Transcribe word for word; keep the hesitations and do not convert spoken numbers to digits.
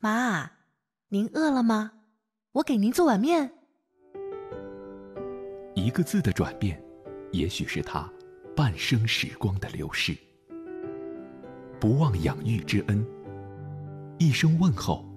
妈，您饿了吗？我给您做碗面。 一个字的转变，也许是他半生时光的流逝。不忘养育之恩，一声问候，